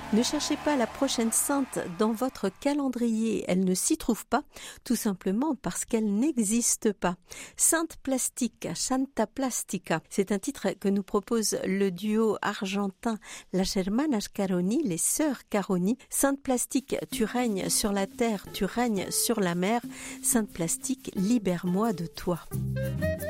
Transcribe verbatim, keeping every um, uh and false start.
Ne cherchez pas la prochaine sainte dans votre calendrier, elle ne s'y trouve pas, tout simplement parce qu'elle n'existe pas. Sainte Plastica, Santa Plastica, c'est un titre que nous propose le duo argentin Las Hermanas Caroni, les sœurs Caroni. Sainte Plastique, tu règnes sur la terre, tu règnes sur la mer. Sainte Plastique, libère-moi de toi.